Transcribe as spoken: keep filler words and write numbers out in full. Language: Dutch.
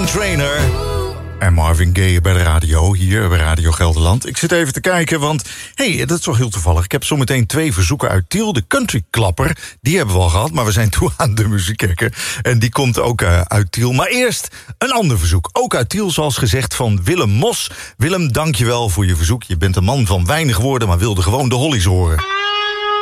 Meghan Trainor en Marvin Gaye bij de radio, hier bij Radio Gelderland. Ik zit even te kijken, want hé, hey, dat is toch heel toevallig. Ik heb zometeen twee verzoeken uit Tiel. De Country Klapper, die hebben we al gehad, maar we zijn toe aan de muziekkekker. En die komt ook uh, uit Tiel. Maar eerst een ander verzoek, ook uit Tiel, zoals gezegd, van Willem Mos. Willem, dank je wel voor je verzoek. Je bent een man van weinig woorden, maar wilde gewoon de Hollies horen.